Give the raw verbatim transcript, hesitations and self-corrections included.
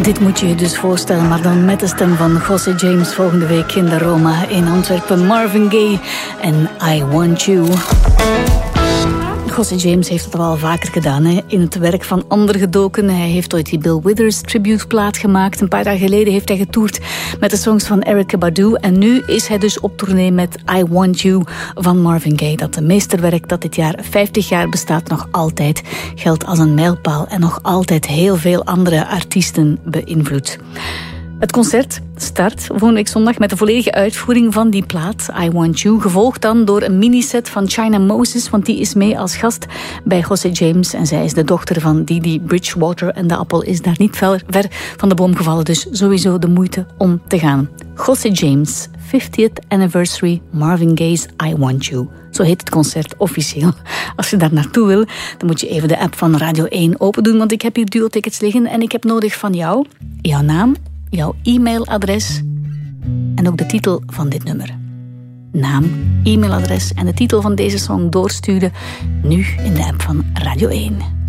Dit moet je je dus voorstellen, maar dan met de stem van José James volgende week in de Roma in Antwerpen. Marvin Gaye en I Want You. José James heeft het al vaker gedaan, hè? In het werk van anderen gedoken. Hij heeft ooit die Bill Withers tributeplaat gemaakt. Een paar jaar geleden heeft hij getoerd met de songs van Erykah Badu. En nu is hij dus op tournee met I Want You van Marvin Gaye. Dat meesterwerk dat dit jaar vijftig jaar bestaat nog altijd geldt als een mijlpaal en nog altijd heel veel andere artiesten beïnvloedt. Het concert start volgende week zondag met de volledige uitvoering van die plaat, I Want You. Gevolgd dan door een miniset van China Moses, want die is mee als gast bij José James. En zij is de dochter van Didi Bridgewater en de appel is daar niet ver, ver van de boom gevallen. Dus sowieso de moeite om te gaan. José James, fiftieth Anniversary Marvin Gaye's I Want You. Zo heet het concert officieel. Als je daar naartoe wil, dan moet je even de app van Radio één open doen, want ik heb hier duo-tickets liggen en ik heb nodig van jou, jouw naam, jouw e-mailadres en ook de titel van dit nummer. Naam, e-mailadres en de titel van deze song doorsturen nu in de app van Radio één.